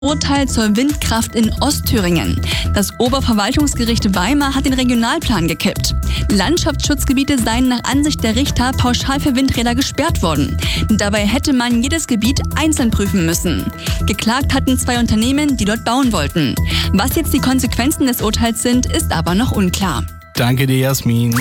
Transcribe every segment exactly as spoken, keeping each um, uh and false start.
Urteil zur Windkraft in Ostthüringen. Das Oberverwaltungsgericht Weimar hat den Regionalplan gekippt. Landschaftsschutzgebiete seien nach Ansicht der Richter pauschal für Windräder gesperrt worden. Dabei hätte man jedes Gebiet einzeln prüfen müssen. Geklagt hatten zwei Unternehmen, die dort bauen wollten. Was jetzt die Konsequenzen des Urteils sind, ist aber noch unklar. Danke dir, Jasmin.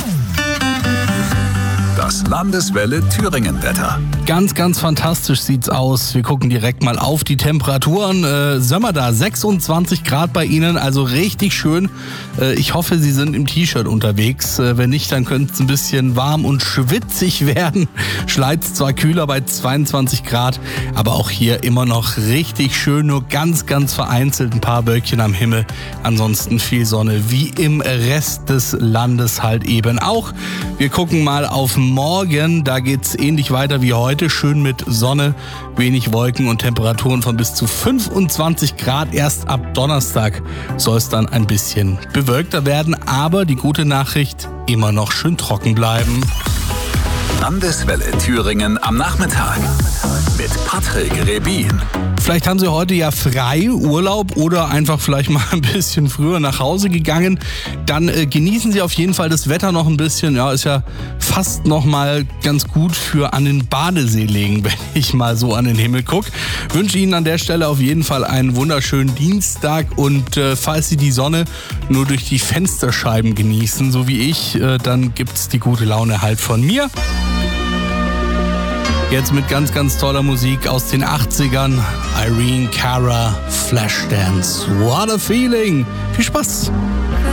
Das Landeswelle Thüringen-Wetter. Ganz, ganz fantastisch sieht's aus. Wir gucken direkt mal auf die Temperaturen. Äh, Sommer da, sechsundzwanzig Grad bei Ihnen, also richtig schön. Äh, ich hoffe, Sie sind im T-Shirt unterwegs. Äh, wenn nicht, dann könnte es ein bisschen warm und schwitzig werden. Schleit's zwar kühler bei zweiundzwanzig Grad, aber auch hier immer noch richtig schön. Nur ganz, ganz vereinzelt ein paar Wölkchen am Himmel. Ansonsten viel Sonne, wie im Rest des Landes halt eben auch. Wir gucken mal auf morgen. Da geht's ähnlich weiter wie heute. Schön mit Sonne, wenig Wolken und Temperaturen von bis zu fünfundzwanzig Grad. Erst ab Donnerstag soll es dann ein bisschen bewölkter werden. Aber die gute Nachricht, immer noch schön trocken bleiben. Landeswelle Thüringen am Nachmittag mit Patrick Rebin. Vielleicht haben Sie heute ja frei, Urlaub oder einfach vielleicht mal ein bisschen früher nach Hause gegangen. Dann äh, genießen Sie auf jeden Fall das Wetter noch ein bisschen. Ja, ist ja fast noch mal ganz gut für an den Badesee legen, wenn ich mal so an den Himmel gucke. Wünsche Ihnen an der Stelle auf jeden Fall einen wunderschönen Dienstag. Und äh, falls Sie die Sonne nur durch die Fensterscheiben genießen, so wie ich, äh, dann gibt's die gute Laune halt von mir. Jetzt mit ganz, ganz toller Musik aus den achtzigern. Irene Cara, Flashdance. What a feeling. Viel Spaß.